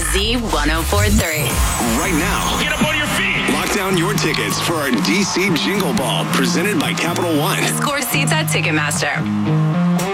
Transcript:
Z104.3. Right now. Get up on your feet. Lock down your tickets for our DC Jingle Ball presented by Capital One. Score seats at Ticketmaster.